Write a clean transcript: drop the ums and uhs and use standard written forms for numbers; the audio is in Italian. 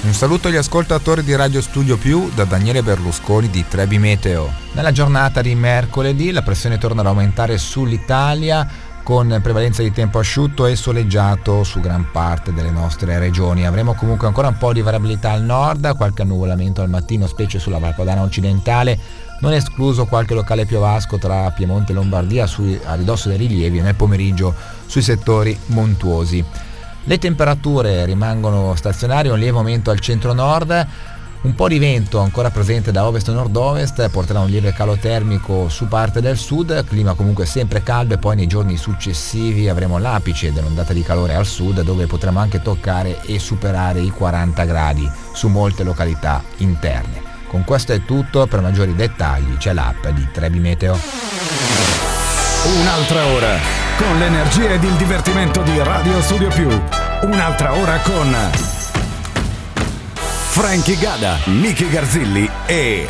Un saluto agli ascoltatori di Radio Studio Più da Daniele Berlusconi di Trebi Meteo. Nella giornata di mercoledì la pressione torna ad aumentare sull'Italia con prevalenza di tempo asciutto e soleggiato su gran parte delle nostre regioni. Avremo comunque ancora un po' di variabilità al nord, qualche annuvolamento al mattino, specie sulla Val Padana occidentale, non è escluso qualche locale piovasco tra Piemonte e Lombardia a ridosso dei rilievi e nel pomeriggio sui settori montuosi. Le temperature rimangono stazionarie, un lieve aumento al centro-nord, un po' di vento ancora presente da ovest e nord-ovest porterà un lieve calo termico su parte del sud, clima comunque sempre caldo e poi nei giorni successivi avremo l'apice dell'ondata di calore al sud dove potremo anche toccare e superare i 40 gradi su molte località interne. Con questo è tutto, per maggiori dettagli c'è l'app di Trebi Meteo. Un'altra ora con l'energia ed il divertimento di Radio Studio Più. Un'altra ora con Frankie Gada, Miki Garzilli e